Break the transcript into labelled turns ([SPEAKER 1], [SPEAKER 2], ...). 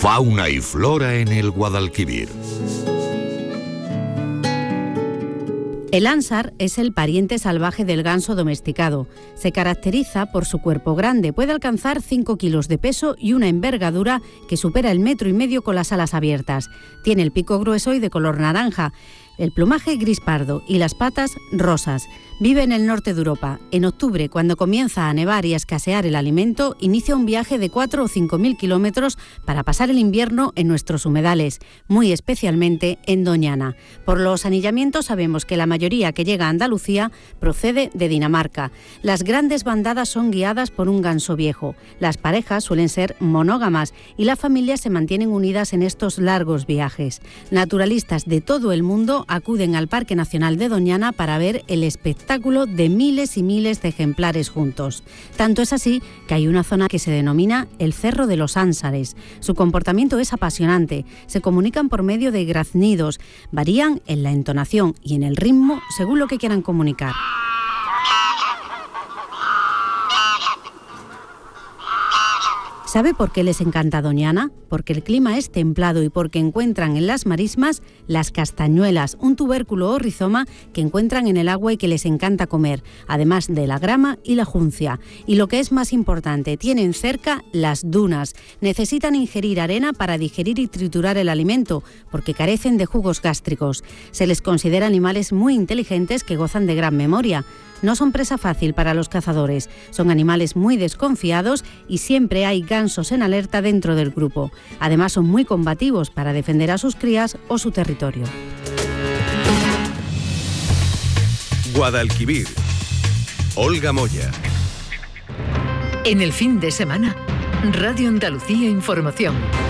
[SPEAKER 1] Fauna y flora en el Guadalquivir.
[SPEAKER 2] El ánsar es el pariente salvaje del ganso domesticado. Se caracteriza por su cuerpo grande, puede alcanzar 5 kilos de peso y una envergadura que supera el 1,5 metros con las alas abiertas. Tiene el pico grueso y de color naranja, el plumaje gris pardo y las patas rosas. Vive en el norte de Europa. En octubre, cuando comienza a nevar y a escasear el alimento, inicia un viaje de 4.000 o 5.000 kilómetros para pasar el invierno en nuestros humedales, muy especialmente en Doñana. Por los anillamientos sabemos que la mayoría que llega a Andalucía procede de Dinamarca. Las grandes bandadas son guiadas por un ganso viejo. Las parejas suelen ser monógamas y las familias se mantienen unidas en estos largos viajes. Naturalistas de todo el mundo acuden al Parque Nacional de Doñana para ver el espectáculo de miles y miles de ejemplares juntos. Tanto es así que hay una zona que se denomina el Cerro de los Ánsares. Su comportamiento es apasionante. Se comunican por medio de graznidos. Varían en la entonación y en el ritmo según lo que quieran comunicar. ¿Sabe por qué les encanta Doñana? Porque el clima es templado y porque encuentran en las marismas las castañuelas, un tubérculo o rizoma que encuentran en el agua y que les encanta comer, además de la grama y la juncia. Y lo que es más importante, tienen cerca las dunas. Necesitan ingerir arena para digerir y triturar el alimento, porque carecen de jugos gástricos. Se les considera animales muy inteligentes que gozan de gran memoria. No son presa fácil para los cazadores, son animales muy desconfiados y siempre hay gansos en alerta dentro del grupo. Además son muy combativos para defender a sus crías o su territorio.
[SPEAKER 1] Guadalquivir. Olga Moya.
[SPEAKER 3] En el fin de semana, Radio Andalucía Información.